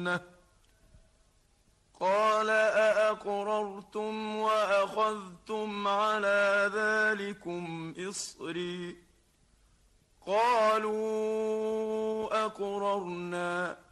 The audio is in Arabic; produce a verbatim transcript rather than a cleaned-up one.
قال أأقررتم وأخذتم على ذلكم إصري قالوا أقررنا